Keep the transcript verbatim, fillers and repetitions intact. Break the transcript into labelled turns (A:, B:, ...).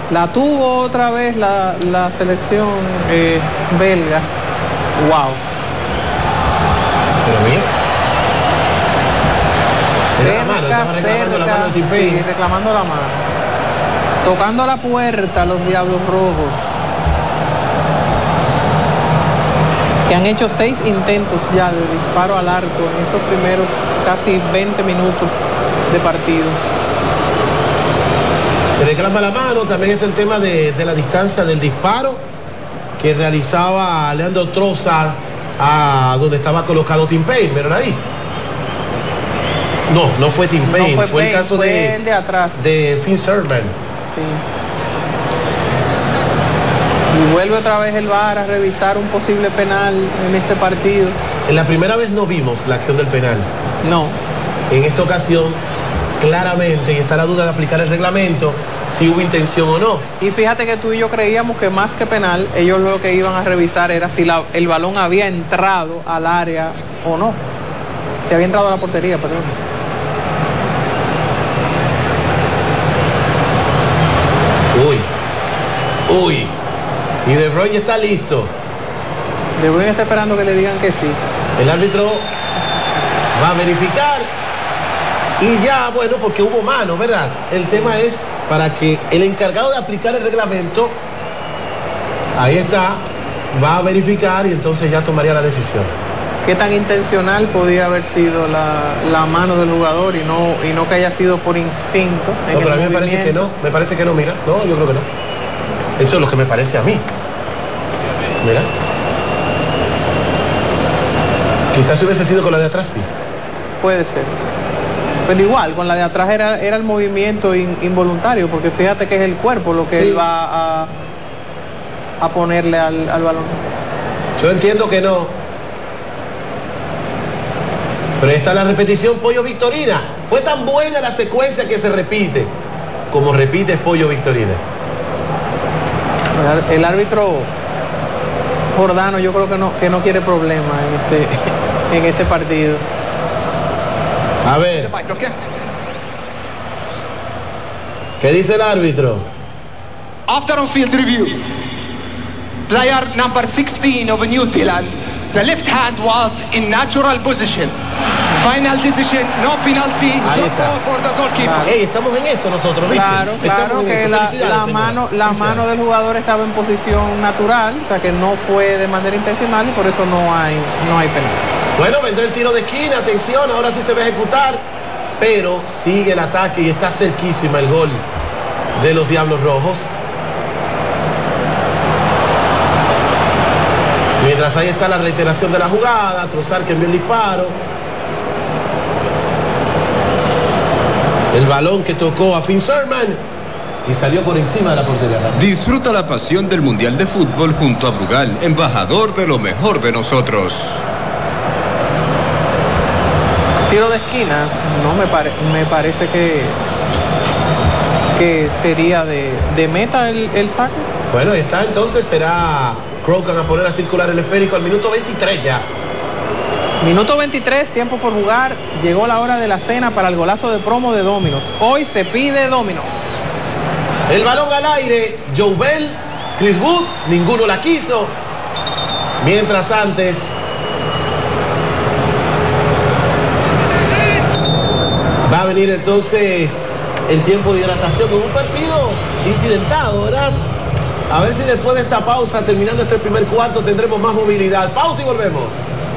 A: La tuvo otra vez la, la selección eh, belga. Wow.
B: Pero bien.
A: Cerca,
B: la mano, estaba reclamando
A: cerca,
B: la mano de Tim Payne.
A: sí, reclamando la mano. Tocando la puerta los Diablos Rojos, que han hecho seis intentos ya de disparo al arco en estos primeros casi veinte minutos de partido.
B: Se reclama la mano, también está el tema de, de la distancia del disparo que realizaba Leandro Trossard a donde estaba colocado Tim Payne, ¿vieron ahí? No, no fue Tim Payne,
A: no fue,
B: fue
A: Payne,
B: el caso
A: fue
B: de,
A: el de atrás.
B: de Finn Sherman.
A: Sí. Y vuelve otra vez el V A R a revisar un posible penal en este partido.
B: En la primera vez no vimos la acción del penal.
A: No.
B: En esta ocasión, claramente, y está la duda de aplicar el reglamento, si hubo intención o no.
A: Y fíjate que tú y yo creíamos que más que penal, ellos lo que iban a revisar era si la, el balón había entrado al área o no. Si había entrado a la portería, perdón.
B: Uy, uy. Y De Bruyne está listo.
A: De Bruyne está esperando que le digan que sí.
B: El árbitro va a verificar. Y ya, bueno, porque hubo mano, ¿verdad? El tema es para que el encargado de aplicar el reglamento, ahí está, va a verificar y entonces ya tomaría la decisión.
A: ¿Qué tan intencional podía haber sido la, la mano del jugador y no, y no que haya sido por instinto? En
B: No, pero
A: el
B: a mí me parece que no, me parece que no, mira, no, yo creo que no. Eso es lo que me parece a mí. Mira. Quizás si hubiese sido con la de atrás, sí.
A: Puede ser. Pero igual, con la de atrás era, era el movimiento in, involuntario, porque fíjate que es el cuerpo lo que
B: sí.
A: él va a, a ponerle al, al balón.
B: Yo entiendo que no. Pero esta es la repetición, Pollo Victorina. Fue tan buena la secuencia que se repite, como repite Pollo Victorina.
A: El árbitro Jordano yo creo que no, que no quiere problemas en este, en este partido.
B: A ver. ¿Qué dice el árbitro?
C: After on-field review, player number sixteen of New Zealand, the left hand was in natural position. Final decision, no penalty,
B: Ahí
C: no
B: está.
C: goal for the goalkeeper.
B: Ey, estamos en eso nosotros, ¿viste?
A: Claro, claro que
B: eso.
A: la, la mano, la mano del jugador estaba en posición natural, o sea que no fue de manera intencional y por eso no hay, no hay penal.
B: Bueno, vendrá el tiro de esquina, atención, ahora sí se va a ejecutar, pero sigue el ataque y está cerquísima el gol de los Diablos Rojos. Mientras ahí está la reiteración de la jugada, Trossard que envió el disparo. El balón que tocó a Finn Sherman y salió por encima de la portería.
D: Disfruta la pasión del Mundial de Fútbol junto a Brugal, embajador de lo mejor de nosotros.
A: Tiro de esquina, no me, pare, me parece que, que sería de, de meta el, el saque.
B: Bueno, ahí está, entonces será Crowcan a poner a circular el esférico al minuto veintitrés ya.
A: Minuto veintitrés, tiempo por jugar. Llegó la hora de la cena para el golazo de promo de Domino's. Hoy se pide Domino's.
B: El balón al aire, Joe Bell, Chris Wood, ninguno la quiso. Mientras antes va a venir entonces el tiempo de hidratación con un partido incidentado, ¿verdad? A ver si después de esta pausa, terminando este primer cuarto, tendremos más movilidad. Pausa y volvemos.